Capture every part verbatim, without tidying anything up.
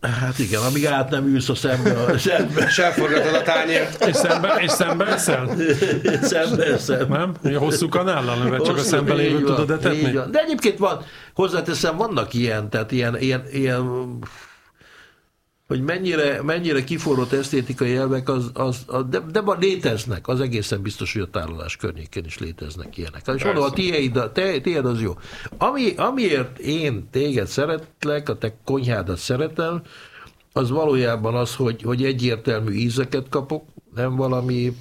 Hát igen, amíg át nem ülsz a szembe. szembe. És elforgatod a tányért. És szembe, és szembe eszel? Szembe eszem. Nem? A hosszú kanállal, mert csak a szembe lévő tudod etetni? De egyébként van, hozzáteszem, vannak ilyen, tehát ilyen, ilyen, ilyen hogy mennyire, mennyire kiforrott esztétikai elvek, az, az, az, de, de van, léteznek, az egészen biztos, hogy a tárolás környékén is léteznek ilyenek. És mondom, a tiéd, te, tiéd az jó. Ami, amiért én téged szeretlek, a te konyhádat szeretem, az valójában az, hogy, hogy egyértelmű ízeket kapok, nem valami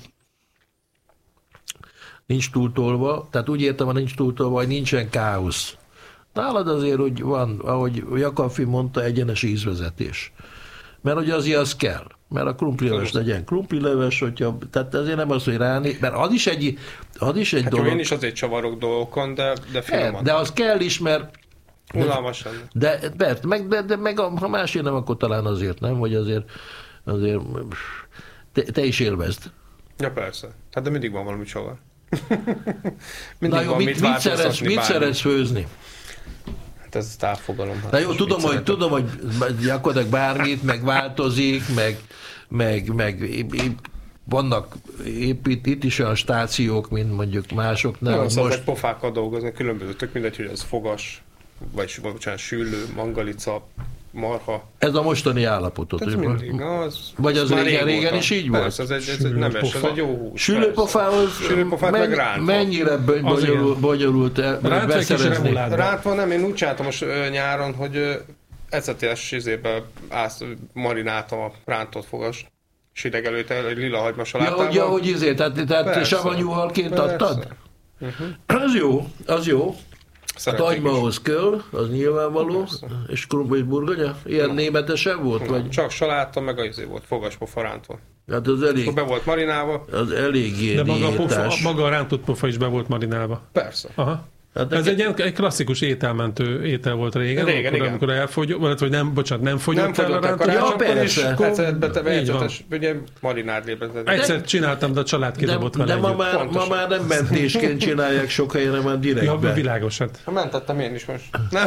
nincs túltolva, tehát úgy értem, hogy nincs túltolva, hogy nincsen káosz. Nálad azért, hogy van, ahogy Jakabfi mondta, egyenes ízvezetés. Mert hogy azért az kell. Mert a krumplileves legyen krumplileves, hogyha, tehát ezért nem az, hogy ráni, mert az is egy, az is egy hát dolog. Én is azért csavarok dolgokon, de, de finoman. De az kell is, mert unalmasan. De, de, meg, de, de meg ha másért nem, akkor talán azért nem, hogy azért, azért te, te is élvezd. Ja persze. Hát de mindig van valami csavar. mindig Na jó, van mit, mit, szeretsz, mit szeretsz főzni? Hát ez távfogalom. Hát Na jó, tudom, hogy, tudom, hogy gyakorlatilag bármit, meg változik, meg, meg, meg vannak épít, itt is olyan stációk, mint mondjuk másoknál. Most... Most... pofákkal dolgozni, különböző, tök mindegy, hogy ez fogas, vagy bocsánat, sűlő, mangalica, marha. Ez a mostani állapotot. Ez mindig, az, vagy az régen, régen is így volt? Persze, ez egy, ez egy nemes, ez egy jó hús. Sűlőpofához men, mennyire bonyolult, bonyolult beszerezni? Rántva nem, én úgy csináltam most nyáron, hogy ecetes izébe marináltam a rántott fogast. És ideg előtte egy lila hagyma salátával. Ja, hogy izé, tehát, tehát savanyúhalként adtad? Uh-huh. Az jó, az jó. Szeretik hát agymahoz kell, az nyilvánvaló, persze. És krumpli és burgonya? Ilyen nem. Németesebb volt? Nem. Vagy? Csak saláta, meg az izé volt, fogaspofa rántva. Hát az elég... Akkor be volt marinálva. Az eléggé de maga a, pofa, maga a rántott pofa is be volt marinálva. Persze. Aha. Hát ez egy, ilyen, egy klasszikus ételmentő étel volt régen, régen akkor, igen. amikor elfogyott, vagy nem, bocsánat, nem fogyott nem el a rántott. Ja, persze. Ecetes, ugye marinád lépett. Egyszer csináltam, de a család kidobott vele. De ma már, ma már nem mentésként csinálják sok helyen, hanem már direktben. Ja, világos, hát. Ha mentettem én is most. Nem.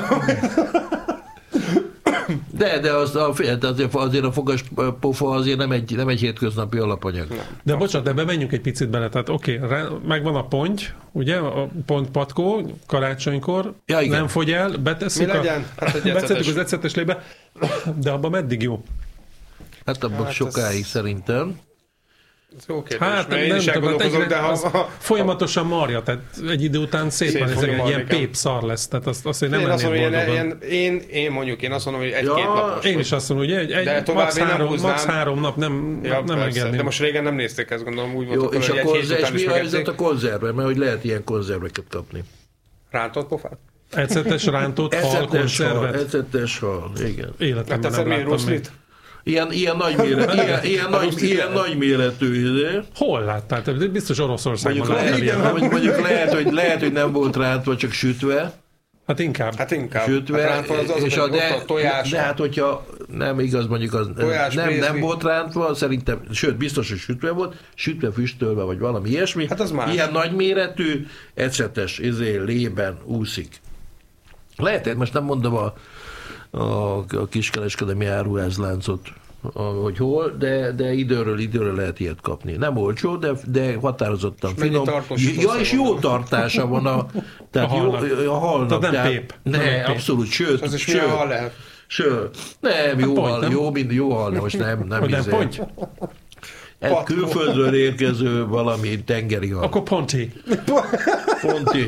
De, de az, azért, azért a fogas pofa azért nem egy, nem egy hétköznapi alapanyag. Nem. De bocsánat, ebbe menjünk egy picit bele. Tehát oké, okay, megvan a ponty, ugye, a pontpatkó karácsonykor, ja, nem fogy el, betesszük, a, hát betesszük az ecetes lébe, de abban meddig jó? Hát abban hát sokáig ez... szerintem. Ez jó kérdés, hát nem, nem tudom, de ha, ha, folyamatosan marja, tehát egy idő után szétvan, ez egy ilyen pép szar lesz, tehát azt, azt hogy nem ennél boldogan. Én, én mondjuk, én azt mondom, hogy egy-két ja, napos. Én is azt mondom, hogy egy, egy max, három, max három nap nem, ja, nem engedném. De most régen nem nézték ezt, gondolom, úgy jó, voltak, és hogy a egy hét után is megették. A konzerve, mert hogy lehet ilyen konzerveket kapni. Rántott pofát? Ecetes rántott hal konzervet. Ecetes hal, igen. Életemben nem láttam még. Ilyen, ilyen, nagy méret, ilyen, ilyen, nagy, ilyen nagy méretű idő. Hol láttál? Biztos Oroszországban láttál ilyen. Mondjuk, mondjuk lehet, hogy, lehet, hogy nem volt rántva, csak sütve. Hát inkább. Hát inkább. Sütve, hát az az, és a, de, a tojás. De hát, hogyha nem igaz, mondjuk az nem, nem volt rántva, szerintem, sőt, biztos, hogy sütve volt, sütve, füstölve, vagy valami ilyesmi. Hát az más. Ilyen nagy méretű, ecetes, izé, lében úszik. Lehet, most nem mondom a a, a kiskereskedelmi áruházláncot, hogy hol, de, de időről időről lehet ilyet kapni. Nem olcsó, de, de határozottan és finom. Ja, és jó tartása van a, tehát a halnak. Jó, a halnak. Tehát nem tehát, pép. Ne, nem abszolút, pép. Sőt. Az is sőt, milyen hal lehet? Sőt, nem, jó hal, nem? Jó, mind, jó hal, de most nem, nem nem ponty? Egy külföldről érkező valami tengeri hal. Akkor ponti. Ponti.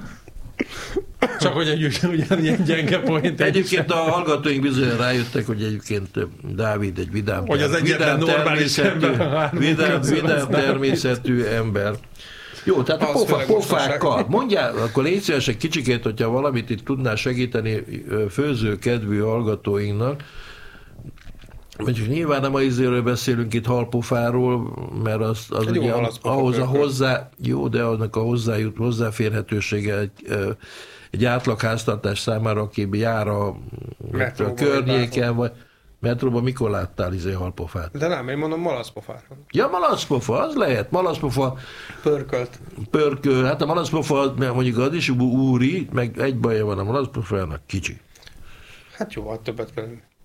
Csak hogy egy ugyanilyen gyenge point. Egyébként a hallgatóink bizony rájöttek, hogy egyébként Dávid egy vidám, hogy az vidám, természetű, vidám, vidám természetű ember. Jó, tehát a pofa, pofákkal. Mondjál, akkor légy szíves egy kicsikét, hogyha valamit itt tudnál segíteni főző kedvű hallgatóinknak. Mondjuk nyilván nem a izéről beszélünk itt halpofáról, mert az, az ugye ahhoz a hozzá, jó, de annak a hozzájut, hozzáférhetősége egy, egy átlag háztartás számára, aki jár a, a környéken, vagy metróban mikor láttál izé halpofát? De nem, én mondom malacpofát. Ja, malacpofa, az lehet. Malacpofa. Pörkölt. Pörköl. Hát a malacpofa, mondjuk az is úri, meg egy baja van a malacpofának, kicsi. Hát jó, hát többet kell.